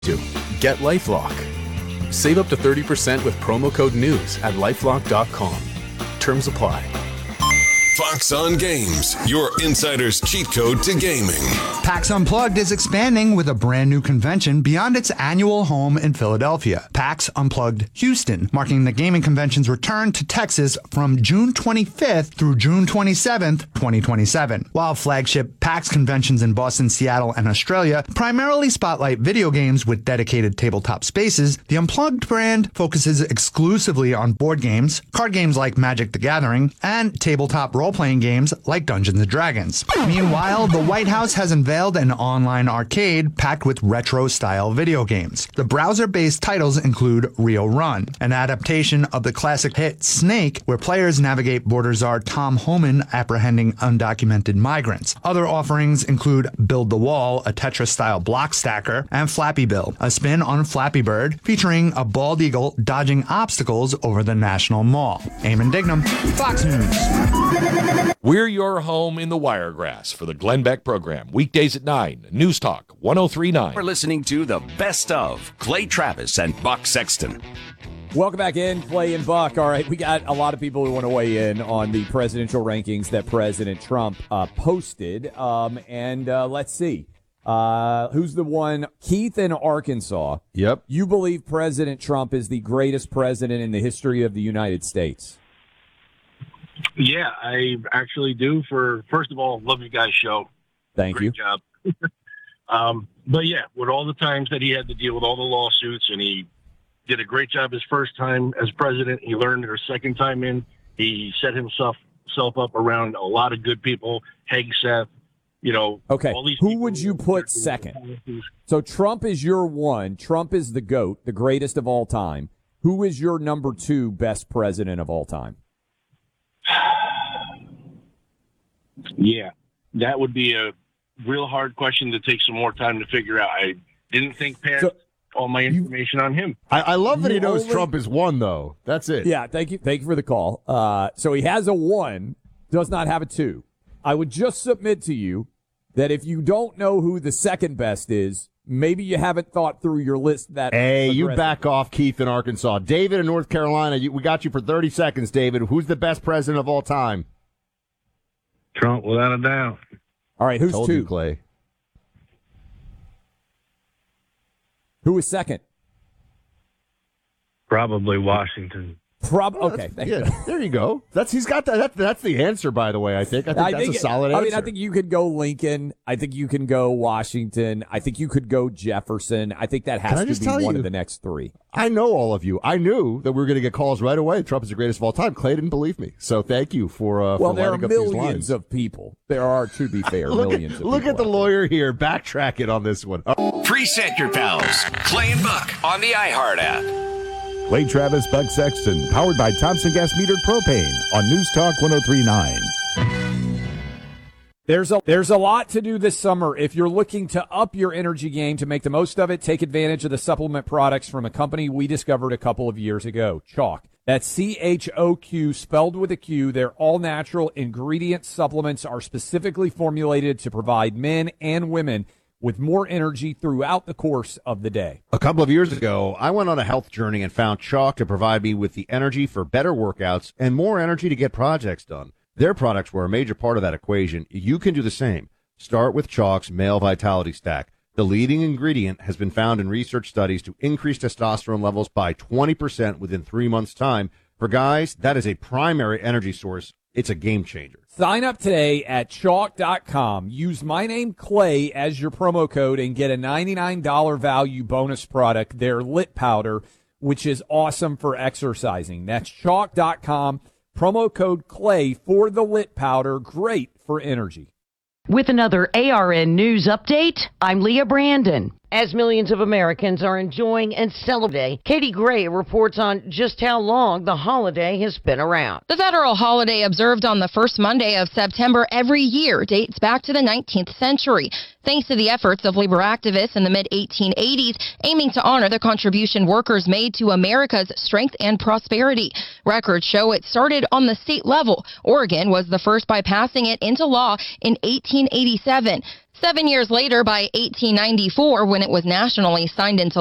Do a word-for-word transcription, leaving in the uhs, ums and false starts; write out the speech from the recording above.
Do. Get LifeLock. Save up to thirty percent with promo code NEWS at lifelock dot com. Terms apply. Fox on Games, your insider's cheat code to gaming. PAX Unplugged is expanding with a brand new convention beyond its annual home in Philadelphia. PAX Unplugged Houston, marking the gaming convention's return to Texas from June twenty-fifth through June twenty-seventh, twenty twenty-seven. While flagship PAX conventions in Boston, Seattle, and Australia primarily spotlight video games with dedicated tabletop spaces, the Unplugged brand focuses exclusively on board games, card games like Magic the Gathering, and tabletop role-playing games like Dungeons and Dragons. Meanwhile, the White House has unveiled an online arcade packed with retro-style video games. The browser-based titles include Rio Run, an adaptation of the classic hit Snake, where players navigate border czar Tom Homan apprehending undocumented migrants. Other offerings include Build the Wall, a Tetris-style block stacker, and Flappy Bill, a spin on Flappy Bird featuring a bald eagle dodging obstacles over the National Mall. Eamon Dignam, Fox News. We're your home in the Wiregrass for the Glenn Beck program. Weekdays at nine. News Talk one oh three point nine. We're listening to the best of Clay Travis and Buck Sexton. Welcome back in, Clay and Buck. All right, we got a lot of people who want to weigh in on the presidential rankings that President Trump uh, posted. Um, and uh, let's see. Uh, who's the one? Keith in Arkansas. Yep. You believe President Trump is the greatest president in the history of the United States? Yeah, I actually do. For first of all, love you guys' show. Thank Great you. job. um, but yeah, with all the times that he had to deal with all the lawsuits, and he did a great job his first time as president. He learned it his second time in. He set himself self up around a lot of good people. Hegseth, you know. Okay. All these Who people would you put second? So Trump is your one. Trump is the GOAT, the greatest of all time. Who is your number two best president of all time? Yeah, that would be a real hard question to take some more time to figure out. I didn't think past so, all my information you, on him. I, I love that you he knows only, Trump is one, though. That's it. Yeah, thank you. Thank you for the call. Uh, so he has a one, does not have a two. I would just submit to you that if you don't know who the second best is, maybe you haven't thought through your list that Hey, you back off, Keith in Arkansas. David in North Carolina, you, we got you for thirty seconds, David. Who's the best president of all time? Trump, without a doubt. All right, who's Told two? You, Clay. Who is second? Probably Washington. Prob- oh, okay, thank yeah, you. There you go. That's he's got that, that. That's the answer, by the way. I think. I think I that's think, a solid I answer. mean, I think you could go Lincoln. I think you can go Washington. I think you could go Jefferson. I think that has to be one you, of the next three. I know all of you. I knew that we were going to get calls right away. Trump is the greatest of all time. Clay didn't believe me, so thank you for. Uh, well, for there are lining up these lines. millions of people. There are, to be fair, look millions. At, of look people at the out lawyer here. Backtrack it on this one. Oh. Preset your pals. Clay and Buck on the iHeart app. Clay Travis, Buck Sexton, powered by Thompson Gas Metered Propane on News Talk one oh three point nine. There's a there's a lot to do this summer. If you're looking to up your energy game to make the most of it, take advantage of the supplement products from a company we discovered a couple of years ago, Chalk. That's C H O Q, spelled with a Q. Their all-natural ingredient supplements are specifically formulated to provide men and women with more energy throughout the course of the day. A couple of years ago, I went on a health journey and found Chalk to provide me with the energy for better workouts and more energy to get projects done. Their products were a major part of that equation. You can do the same. Start with Chalk's Male Vitality Stack. The leading ingredient has been found in research studies to increase testosterone levels by twenty percent within three months' time. For guys, that is a primary energy source. It's a game changer. Sign up today at chalk dot com. Use my name, Clay, as your promo code and get a ninety-nine dollars value bonus product, their Lit Powder, which is awesome for exercising. That's chalk dot com. Promo code Clay for the Lit Powder. Great for energy. With another A R N News update, I'm Leah Brandon. As millions of Americans are enjoying and celebrating, Katie Gray reports on just how long the holiday has been around. The federal holiday observed on the first Monday of September every year dates back to the nineteenth century, thanks to the efforts of labor activists in the mid eighteen eighties, aiming to honor the contribution workers made to America's strength and prosperity. Records show it started on the state level. Oregon was the first by passing it into law in eighteen eighty-seven. Seven years later, by eighteen ninety-four, when it was nationally signed into